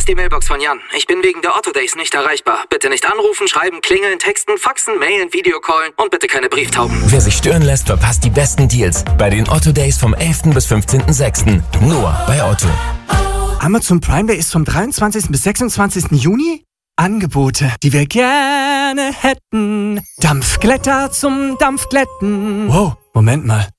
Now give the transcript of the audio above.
ist die Mailbox von Jan. Ich bin wegen der Otto Days nicht erreichbar. Bitte nicht anrufen, schreiben, klingeln, texten, faxen, mailen, Videocallen und bitte keine Brieftauben. Wer sich stören lässt, verpasst die besten Deals bei den Otto Days vom 11. bis 15.06. Nur bei Otto. Amazon Prime Day ist vom 23. bis 26. Juni? Angebote, die wir gerne hätten. Dampfglätter zum Dampfglätten. Wow, Moment mal.